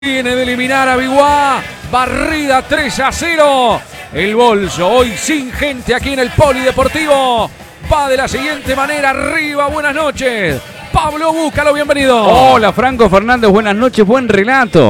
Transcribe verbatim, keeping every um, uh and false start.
Viene de eliminar a Biguá, barrida tres a cero. El Bolso, hoy sin gente aquí en el Polideportivo, va de la siguiente manera. Arriba, buenas noches. Pablo Búcalo, bienvenido. Hola Franco Fernández, buenas noches, buen relato.